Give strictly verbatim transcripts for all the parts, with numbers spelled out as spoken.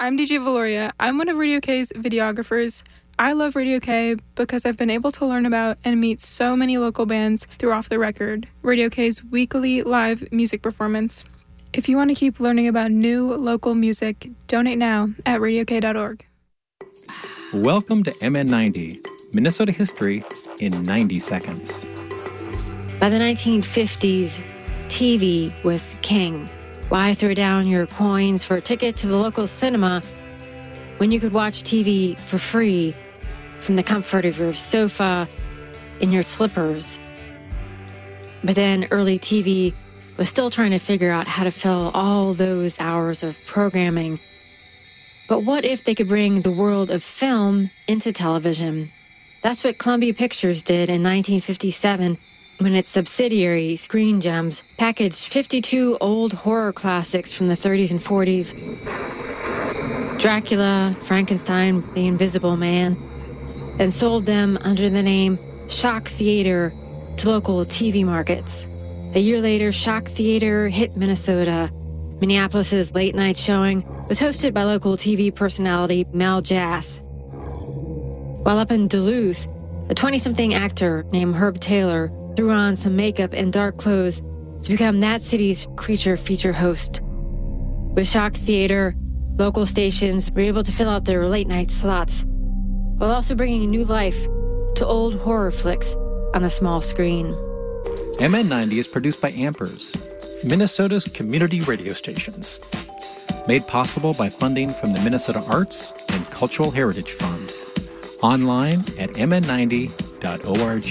I'm D J Valoria. I'm one of Radio K's videographers. I love Radio K because I've been able to learn about and meet so many local bands through Off the Record, Radio K's weekly live music performance. If you want to keep learning about new local music, donate now at radio k dot org. Welcome to M N ninety, Minnesota history in ninety seconds. By the nineteen fifties, T V was king. Why throw down your coins for a ticket to the local cinema when you could watch T V for free from the comfort of your sofa in your slippers? But then early T V was still trying to figure out how to fill all those hours of programming. But what if they could bring the world of film into television? That's what Columbia Pictures did in nineteen fifty-seven when its subsidiary, Screen Gems, packaged fifty-two old horror classics from the thirties and forties. Dracula, Frankenstein, The Invisible Man, and sold them under the name Shock Theater to local T V markets. A year later, Shock Theater hit Minnesota. Minneapolis' late-night showing was hosted by local T V personality Mel Jass. While up in Duluth, a twenty-something actor named Herb Taylor threw on some makeup and dark clothes to become that city's creature feature host. With Shock Theater, local stations were able to fill out their late-night slots, while also bringing new life to old horror flicks on the small screen. M N ninety is produced by Ampers, Minnesota's community radio stations. Made possible by funding from the Minnesota Arts and Cultural Heritage Fund. Online at m n ninety dot org.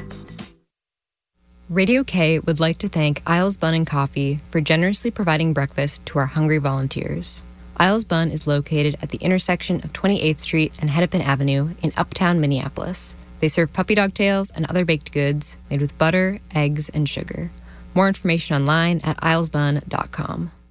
Radio K would like to thank Isles Bun and Coffee for generously providing breakfast to our hungry volunteers. Isles Bun is located at the intersection of twenty-eighth Street and Hennepin Avenue in uptown Minneapolis. They serve puppy dog tails and other baked goods made with butter, eggs, and sugar. More information online at isles bun dot com.